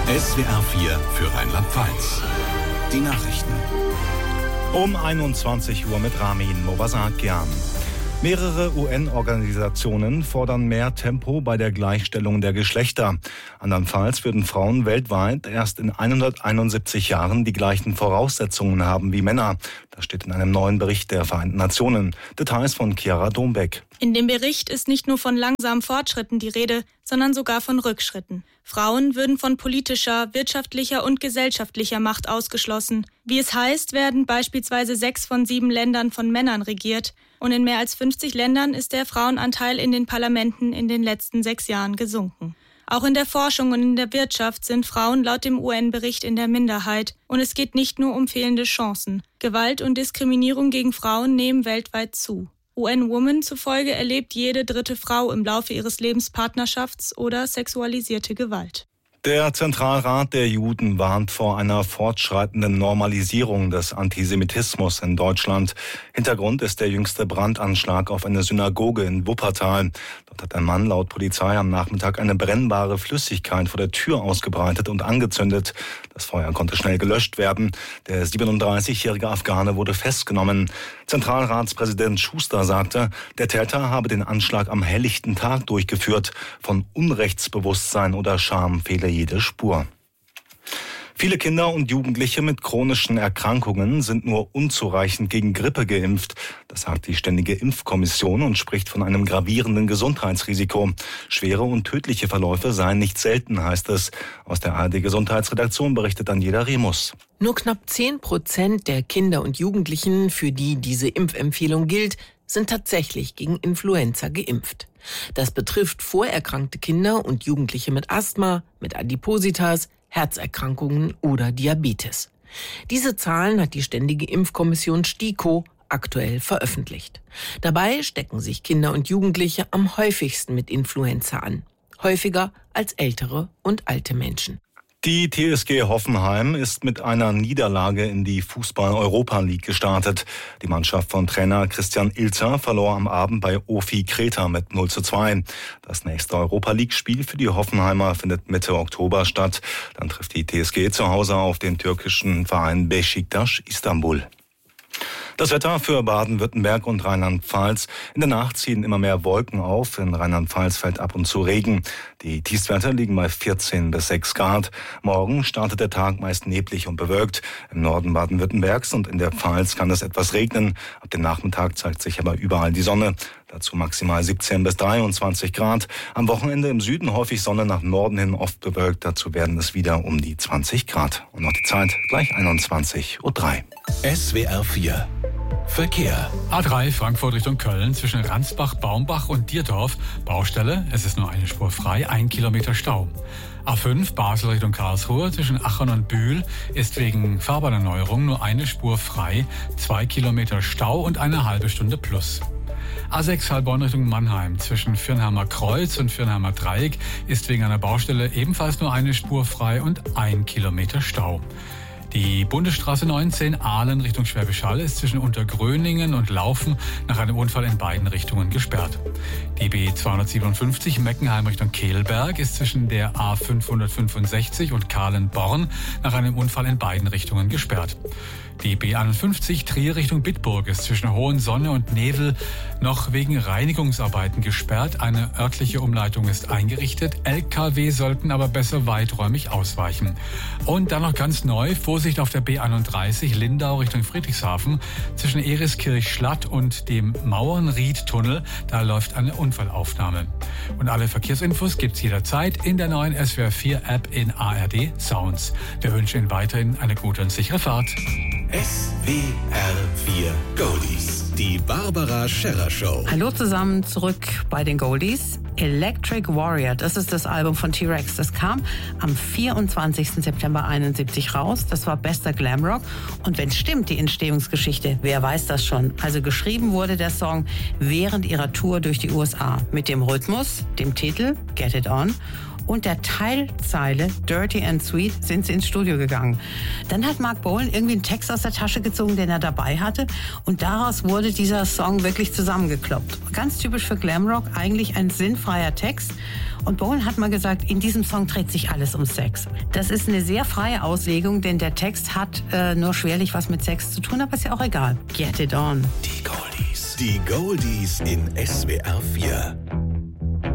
SWR 4 für Rheinland-Pfalz. Die Nachrichten. Um 21 Uhr mit Ramin Mobasakian. Mehrere UN-Organisationen fordern mehr Tempo bei der Gleichstellung der Geschlechter. Andernfalls würden Frauen weltweit erst in 171 Jahren die gleichen Voraussetzungen haben wie Männer. Das steht in einem neuen Bericht der Vereinten Nationen. Details von Chiara Dombeck. In dem Bericht ist nicht nur von langsamen Fortschritten die Rede, sondern sogar von Rückschritten. Frauen würden von politischer, wirtschaftlicher und gesellschaftlicher Macht ausgeschlossen. Wie es heißt, werden beispielsweise 6 von 7 Ländern von Männern regiert. Und in mehr als 50 Ländern ist der Frauenanteil in den Parlamenten in den letzten 6 Jahren gesunken. Auch in der Forschung und in der Wirtschaft sind Frauen laut dem UN-Bericht in der Minderheit. Und es geht nicht nur um fehlende Chancen. Gewalt und Diskriminierung gegen Frauen nehmen weltweit zu. UN Women zufolge erlebt jede 3. Frau im Laufe ihres Lebens Partnerschafts- oder sexualisierte Gewalt. Der Zentralrat der Juden warnt vor einer fortschreitenden Normalisierung des Antisemitismus in Deutschland. Hintergrund ist der jüngste Brandanschlag auf eine Synagoge in Wuppertal. Dort hat ein Mann laut Polizei am Nachmittag eine brennbare Flüssigkeit vor der Tür ausgebreitet und angezündet. Das Feuer konnte schnell gelöscht werden. Der 37-jährige Afghane wurde festgenommen. Zentralratspräsident Schuster sagte, der Täter habe den Anschlag am helllichten Tag durchgeführt. Von Unrechtsbewusstsein oder Scham fehle jede Spur. Viele Kinder und Jugendliche mit chronischen Erkrankungen sind nur unzureichend gegen Grippe geimpft. Das sagt die Ständige Impfkommission und spricht von einem gravierenden Gesundheitsrisiko. Schwere und tödliche Verläufe seien nicht selten, heißt es. Aus der ARD-Gesundheitsredaktion berichtet Daniela Remus. Nur knapp 10% der Kinder und Jugendlichen, für die diese Impfempfehlung gilt, sind tatsächlich gegen Influenza geimpft. Das betrifft vorerkrankte Kinder und Jugendliche mit Asthma, mit Adipositas, Herzerkrankungen oder Diabetes. Diese Zahlen hat die Ständige Impfkommission STIKO aktuell veröffentlicht. Dabei stecken sich Kinder und Jugendliche am häufigsten mit Influenza an. Häufiger als ältere und alte Menschen. Die TSG Hoffenheim ist mit einer Niederlage in die Fußball-Europa League gestartet. Die Mannschaft von Trainer Christian Ilzer verlor am Abend bei OFI Kreta mit 0:2. Das nächste Europa League-Spiel für die Hoffenheimer findet Mitte Oktober statt. Dann trifft die TSG zu Hause auf den türkischen Verein Beşiktaş Istanbul. Das Wetter für Baden-Württemberg und Rheinland-Pfalz. In der Nacht ziehen immer mehr Wolken auf. In Rheinland-Pfalz fällt ab und zu Regen. Die Tiefstwerte liegen bei 14 bis 6 Grad. Morgen startet der Tag meist neblig und bewölkt. Im Norden Baden-Württembergs und in der Pfalz kann es etwas regnen. Ab dem Nachmittag zeigt sich aber überall die Sonne. Dazu maximal 17 bis 23 Grad. Am Wochenende im Süden häufig Sonne, nach Norden hin oft bewölkt. Dazu werden es wieder um die 20 Grad. Und noch die Zeit, gleich 21:03 Uhr. SWR 4 Verkehr. A3 Frankfurt Richtung Köln zwischen Ransbach, Baumbach und Dierdorf. Baustelle, es ist nur eine Spur frei, 1 Kilometer Stau. A5 Basel Richtung Karlsruhe zwischen Aachen und Bühl ist wegen Fahrbahnerneuerung nur eine Spur frei, 2 Kilometer Stau und eine halbe Stunde plus. A6 Heilbronn Richtung Mannheim zwischen Firnheimer Kreuz und Firnheimer Dreieck ist wegen einer Baustelle ebenfalls nur eine Spur frei und 1 Kilometer Stau. Die Bundesstraße 19 Aalen Richtung Schwäbisch Hall ist zwischen Untergröningen und Laufen nach einem Unfall in beiden Richtungen gesperrt. Die B257 Meckenheim Richtung Kehlberg ist zwischen der A565 und Kahlenborn nach einem Unfall in beiden Richtungen gesperrt. Die B51 Trier Richtung Bitburg ist zwischen Hohensonne und Nevel noch wegen Reinigungsarbeiten gesperrt. Eine örtliche Umleitung ist eingerichtet. LKW sollten aber besser weiträumig ausweichen. Und dann noch ganz neu, Vorsicht auf der B31 Lindau Richtung Friedrichshafen. Zwischen Eriskirch-Schlatt und dem Mauernried-Tunnel, da läuft eine Unfallaufnahme. Und alle Verkehrsinfos gibt's jederzeit in der neuen SWR 4 App in ARD Sounds. Wir wünschen Ihnen weiterhin eine gute und sichere Fahrt. SWR 4 Goldies. Die Barbara Scherrer Show. Hallo zusammen, zurück bei den Goldies. Electric Warrior, das ist das Album von T-Rex. Das kam am 24. September 71 raus. Das war bester Glamrock. Und wenn es stimmt, die Entstehungsgeschichte, wer weiß das schon? Also geschrieben wurde der Song während ihrer Tour durch die USA mit dem Rhythmus, dem Titel Get It On und der Teilzeile Dirty and Sweet sind sie ins Studio gegangen. Dann hat Mark Bolan irgendwie einen Text aus der Tasche gezogen, den er dabei hatte, und daraus wurde dieser Song wirklich zusammengekloppt. Ganz typisch für Glamrock, eigentlich ein sinnfreier Text. Und Bolan hat mal gesagt, in diesem Song dreht sich alles um Sex. Das ist eine sehr freie Auslegung, denn der Text hat nur schwerlich was mit Sex zu tun, aber ist ja auch egal. Get it on. Die Goldies in SWR 4.